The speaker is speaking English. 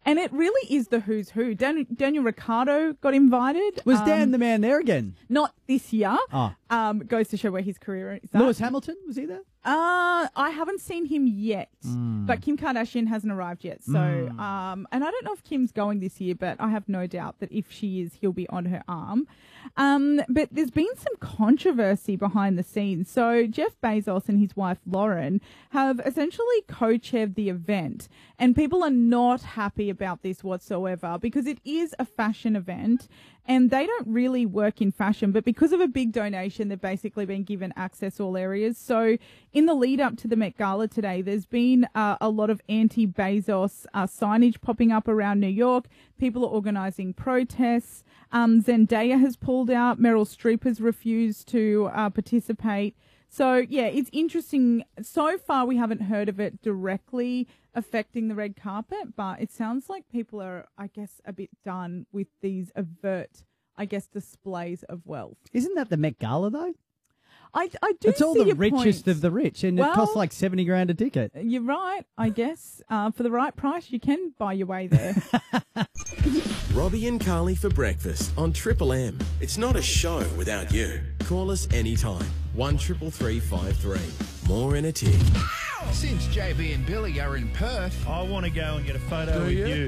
And it really is the who's who. Daniel Ricciardo got invited. Was Dan the man there again? Not this year. Oh. Goes to show where his career is at. Lewis Hamilton, was he there? I haven't seen him yet, but Kim Kardashian hasn't arrived yet. So, and I don't know if Kim's going this year, but I have no doubt that if she is, he'll be on her arm. But there's been some controversy behind the scenes. So Jeff Bezos and his wife Lauren have essentially co-chaired the event, and people are not happy about this whatsoever because it is a fashion event. And they don't really work in fashion, but because of a big donation, they've basically been given access to all areas. So in the lead up to the Met Gala today, there's been a lot of anti-Bezos signage popping up around New York. People are organising protests. Zendaya has pulled out. Meryl Streep has refused to participate. So, yeah, it's interesting. So far, we haven't heard of it directly affecting the red carpet, but it sounds like people are, I guess, a bit done with these overt, I guess, displays of wealth. Isn't that the Met Gala, though? I do It's all see the your richest point. of the rich, and it costs like $70,000 a ticket. You're right, I guess. For the right price, you can buy your way there. Robbie and Carly for breakfast on Triple M. It's not a show without you. Call us anytime. 133353. More in a tick. Since JB and Billy are in Perth, I want to go and get a photo with you.